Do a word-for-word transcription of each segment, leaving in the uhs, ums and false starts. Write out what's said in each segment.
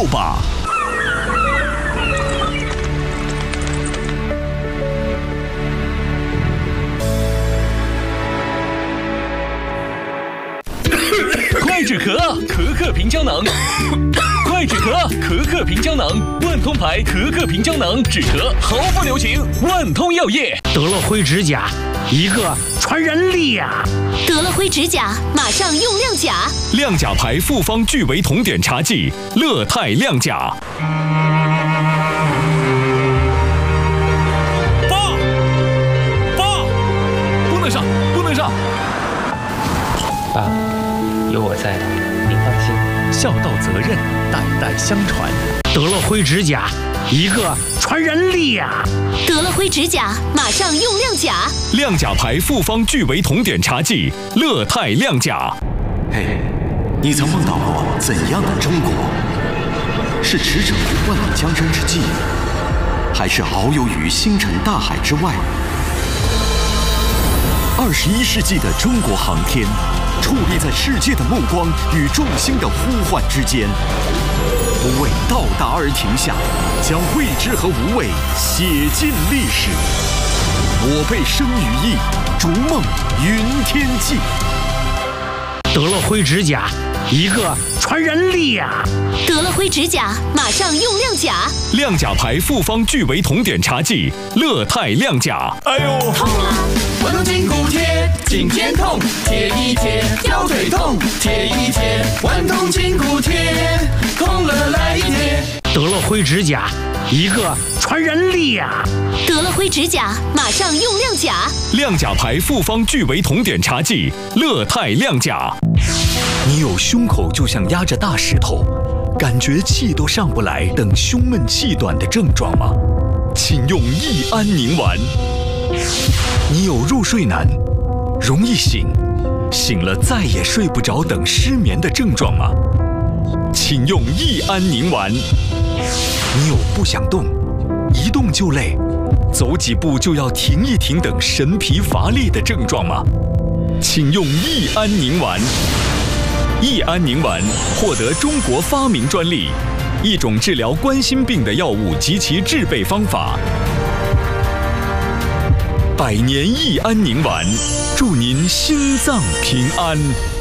吧。 快止咳，咳咳平胶囊。快止咳，咳咳平胶囊。万通牌咳咳平胶囊，止咳毫不留情。万通药业。 得了灰指甲，一个传人力呀、啊！ 得了灰指甲，马上用亮甲。 亮甲牌复方聚维酮碘茶剂，乐泰亮甲。 爸，爸，不能上，不能上。 爸，有我在，您放心。 孝道责任，代代相传。 得了灰指甲，一个传人力呀、啊！ 得了灰指甲，马上用亮甲。 亮甲牌复方聚维酮碘茶剂，乐泰亮甲。 嘿，你曾梦到过怎样的中国？是驰骋于万里江山之际，还是遨游于星辰大海之外？二十一世纪的中国航天，矗立在世界的目光与众星的呼唤之间，不为到达而停下，将未知和无畏写进历史。我辈生于意，逐梦云天际。 得了灰指甲，一个传人力呀、啊！ 得了灰指甲，马上用亮甲。 亮甲牌复方聚维酮碘茶剂，乐泰亮甲。 哎呦， 痛啊！ 万通筋骨贴，颈肩痛，贴一贴；腰腿痛，贴一贴。万通筋骨贴，痛了来一贴。 得了灰指甲，一个传人力呀、啊！ 得了灰指甲，马上用亮甲。 亮甲牌复方聚维酮碘茶剂，乐泰亮甲。 你有胸口就像压着大石头，感觉气都上不来等胸闷气短的症状吗？请用益安宁丸。你有入睡难、容易醒、醒了再也睡不着等失眠的症状吗？请用益安宁丸。你有不想动、一动就累、走几步就要停一停等神疲乏力的症状吗？请用益安宁丸。益安宁丸获得中国发明专利，一种治疗冠心病的药物及其制备方法。百年益安宁丸，祝您心脏平安。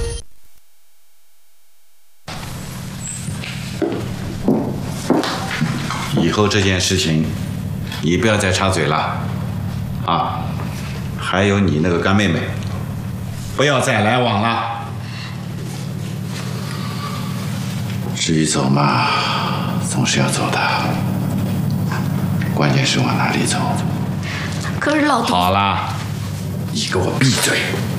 以后这件事情，你不要再插嘴了，啊！还有你那个干妹妹，不要再来往了。至于走嘛，总是要走的，关键是往哪里走。 可是老弟， 好啦，你给我闭嘴！